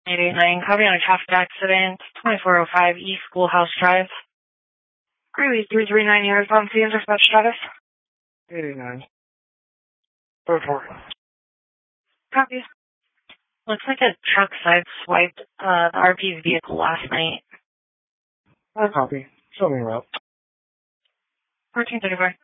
889, copy on a traffic accident, 2405 East Schoolhouse Drive. Greeley 339, you're on the dispatch status. 889. Go for it. Copy. Looks like a truck sideswiped the RP's vehicle last night. I copy. Show me route. 1434.